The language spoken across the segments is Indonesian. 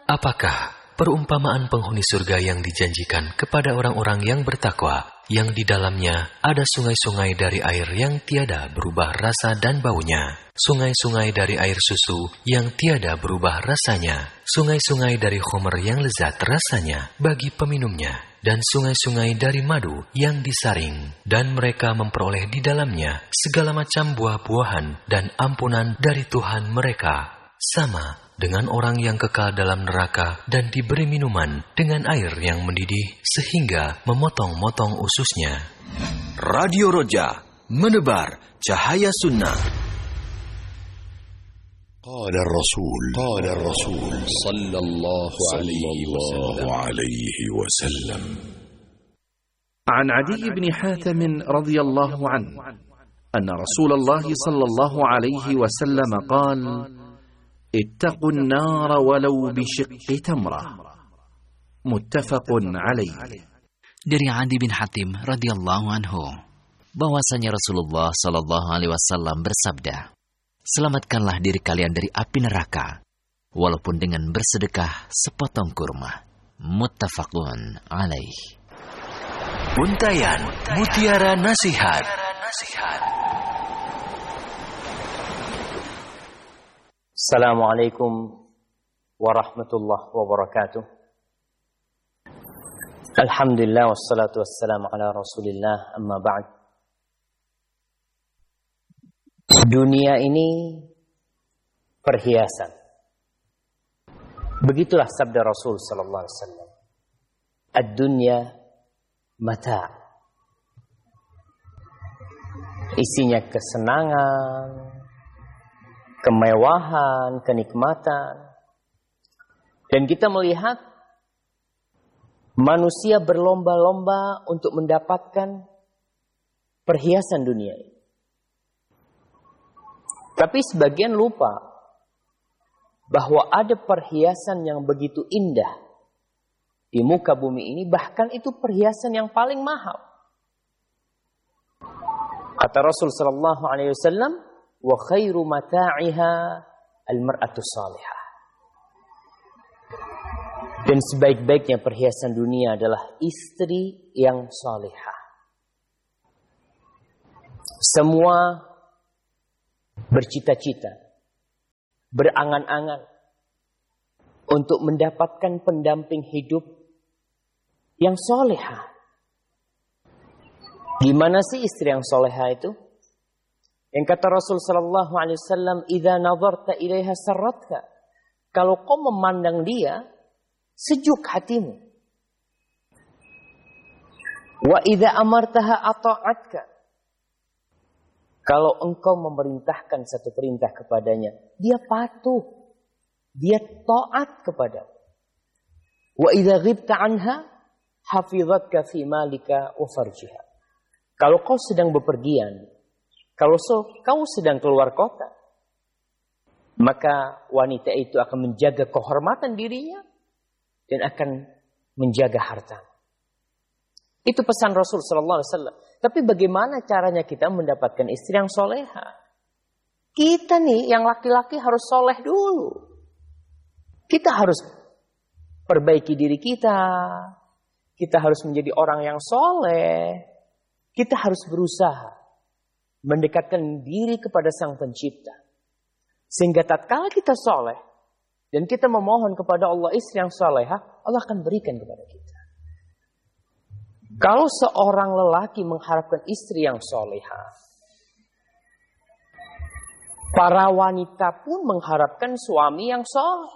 Apakah perumpamaan penghuni surga yang dijanjikan kepada orang-orang yang bertakwa, yang di dalamnya ada sungai-sungai dari air yang tiada berubah rasa dan baunya, sungai-sungai dari air susu yang tiada berubah rasanya, sungai-sungai dari khamr yang lezat rasanya bagi peminumnya, dan sungai-sungai dari madu yang disaring, dan mereka memperoleh di dalamnya segala macam buah-buahan dan ampunan dari Tuhan mereka, sama dengan orang yang kekal dalam neraka dan diberi minuman dengan air yang mendidih sehingga memotong-motong ususnya. Radio Roja, menebar cahaya sunnah. قال الرسول صلى الله عليه وسلم عن عدي بن حاتم رضي الله عنه أن رسول الله صلى الله عليه وسلم قال: اتقوا النار ولو بشق تمرة. متفق عليه. Dari Adi bin Hatim radhiyallahu anhu bahwasanya Rasulullah sallallahu alaihi wasallam bersabda, selamatkanlah diri kalian dari api neraka walaupun dengan bersedekah sepotong kurma. Muttafaqun alaih. Untayan Mutiara Nasihat. Assalamualaikum warahmatullahi wabarakatuh. Alhamdulillah wassalatu wassalamu ala Rasulillah, amma ba'd. Dunia ini perhiasan. Begitulah sabda Rasul sallallahu alaihi wasallam. Ad-dunya mata'. Isinya kesenangan, kemewahan, kenikmatan. Dan kita melihat manusia berlomba-lomba untuk mendapatkan perhiasan dunia ini. Tapi sebagian lupa bahwa ada perhiasan yang begitu indah di muka bumi ini, bahkan itu perhiasan yang paling mahal. Kata Rasul sallallahu alaihi wasallam, wa khairu mata'iha al-mar'atu salihah. Dan sebaik-baiknya perhiasan dunia adalah istri yang salihah. Semua bercita-cita, berangan-angan untuk mendapatkan pendamping hidup yang salihah. Gimana sih istri yang salihah itu? Yang kata Rasul sallallahu alaihi wasallam, "Idza nazarta ilaiha sarratka." Kalau kau memandang dia, sejuk hatimu. Wa idza amartaha ata'atka. Kalau engkau memerintahkan satu perintah kepadanya, dia patuh. Dia taat kepada. Wa idza ghibta anha hafizatka fi malika wa farjiha. Kalau kau sedang bepergian, kalau kau sedang keluar kota, maka wanita itu akan menjaga kehormatan dirinya dan akan menjaga harta. Itu pesan Rasul sallallahu alaihi wasallam. Tapi bagaimana caranya kita mendapatkan istri yang soleha? Kita nih yang laki-laki harus soleh dulu. Kita harus perbaiki diri kita. Kita harus menjadi orang yang soleh. Kita harus berusaha mendekatkan diri kepada Sang Pencipta. Sehingga tatkala kita soleh dan kita memohon kepada Allah istri yang soleha, Allah akan berikan kepada kita. Kalau seorang lelaki mengharapkan istri yang soleha, para wanita pun mengharapkan suami yang soleh.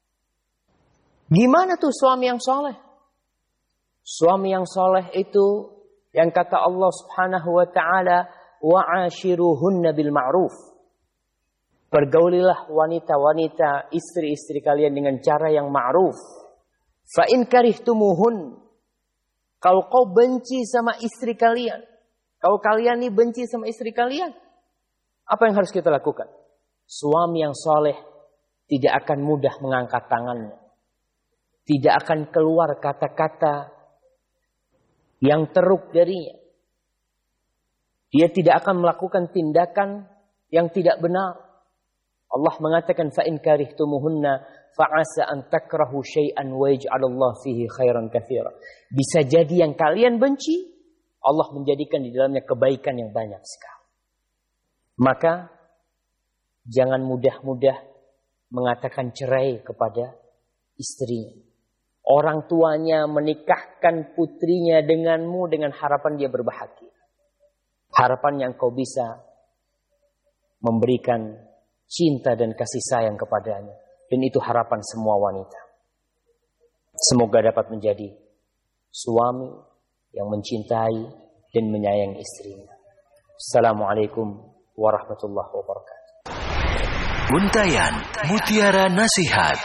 Gimana tuh suami yang soleh? Suami yang soleh itu yang kata Allah Subhanahu wa ta'ala, wa'ashiruhunna bil ma'ruf. Pergaulilah wanita-wanita, istri-istri kalian dengan cara yang ma'ruf. Fa in karihtumuhun. Kalau kau benci sama istri kalian, kalau kalian ini benci sama istri kalian, apa yang harus kita lakukan? Suami yang soleh tidak akan mudah mengangkat tangannya. Tidak akan keluar kata-kata yang teruk darinya. Dia tidak akan melakukan tindakan yang tidak benar. Allah mengatakan fa in karihtumuhunna fa'asa an takrahu syai'an wa yaj'alallahu fihi khairan katsira. Bisa jadi yang kalian benci, Allah menjadikan di dalamnya kebaikan yang banyak sekali. Maka jangan mudah-mudah mengatakan cerai kepada istrinya. Orang tuanya menikahkan putrinya denganmu dengan harapan dia berbahagia. Harapan yang kau bisa memberikan cinta dan kasih sayang kepadanya. Dan itu harapan semua wanita. Semoga dapat menjadi suami yang mencintai dan menyayangi istrinya. Assalamualaikum warahmatullahi wabarakatuh. Untayan Mutiara Nasihat.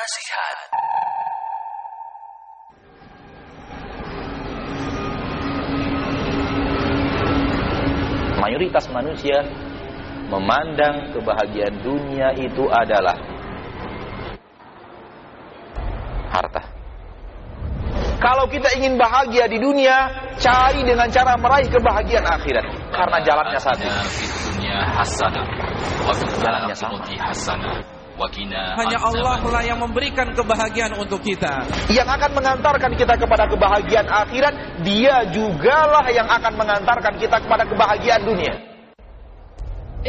Mayoritas manusia memandang kebahagiaan dunia itu adalah harta. Kalau kita ingin bahagia di dunia, cari dengan cara meraih kebahagiaan akhirat. Karena jalannya satu. Jalannya sama. Hanya Allah lah yang memberikan kebahagiaan untuk kita. Yang akan mengantarkan kita kepada kebahagiaan akhirat, Dia jugalah yang akan mengantarkan kita kepada kebahagiaan dunia.